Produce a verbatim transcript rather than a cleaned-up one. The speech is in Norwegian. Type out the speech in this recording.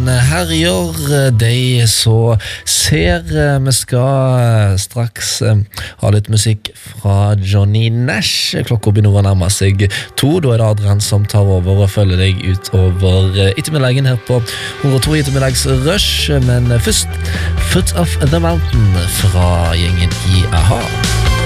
herjer deg, så ser vi skal straks ha litt musikk fra Johnny Nash. Klokka begynner å nærme seg to, da er det Adrian som tar over og følger deg ut over ettermiddagen her på hundre og to ettermiddags Rush, men først Foot of the Mountain fra gjengen i A-ha.